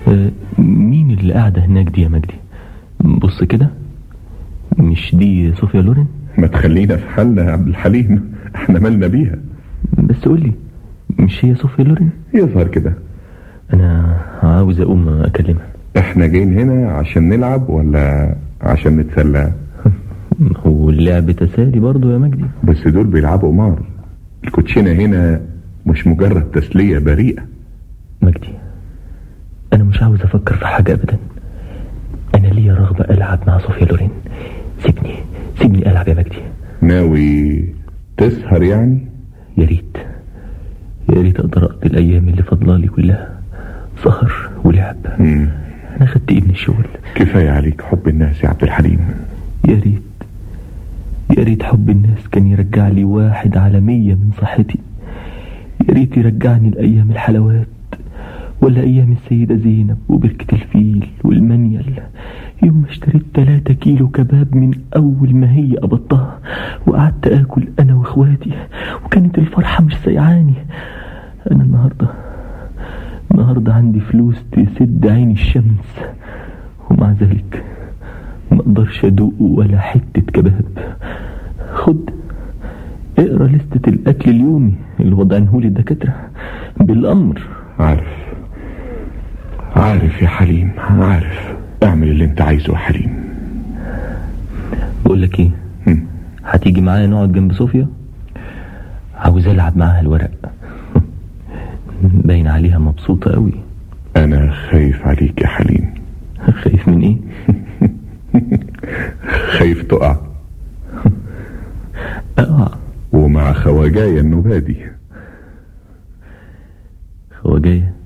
مين اللي قاعدة هناك دي يا مجدي؟ بص كده، مش دي صوفيا لورين؟ ما تخلينا في حالنا يا عبد الحليم، احنا مالنا بيها. بس قولي، مش هي صوفيا لورين؟ يظهر كده. انا عاوز اقوم اكلمها. احنا جايين هنا عشان نلعب ولا عشان نتسلى؟ هو اللعب تسالي برضو يا مجدي. بس دول بيلعبوا قمار. الكوتشينة هنا مش مجرد تسلية بريئة. مجدي، انا مش عاوز افكر في حاجة ابدا. انا ليا رغبة العب مع صوفيا لورين. سيبني العب يا مجدي. ناوي تسهر يعني؟ يا ريت اقدر اقضي الايام اللي فضلالي كلها سهر ولعب. انا خدت ايه من الشغل؟ كفاية عليك حب الناس يا عبد الحليم. يا ريت حب الناس كان يرجع لي 1/100 من صحتي. يا ريت يرجعني لأيام الحلوات، ولا أيام السيدة زينب وبركة الفيل والمنيل، يوم ما اشتريت 3 كيلو كباب من أول ما هي قبضتها، وقعدت آكل أنا وإخواتي، وكانت الفرحة مش سيعاني. أنا النهاردة عندي فلوس تسد عين الشمس، ومع ذلك ما اقدرش ادوق ولا حتة كباب. خد اقرا لستة الاكل اليومي اللي وضعنهولي الدكاترة بالامر. عارف يا حليم، عارف. اعمل اللي انت عايزه يا حليم. بقولك ايه، هتيجي معايا نقعد جنب صوفيا؟ عاوز العب معاها الورق. باين عليها مبسوطة قوي. انا خايف عليك يا حليم. خايف من ايه؟ خايف تقع. اقع؟ ومع خواجايا النبادي. خواجايا؟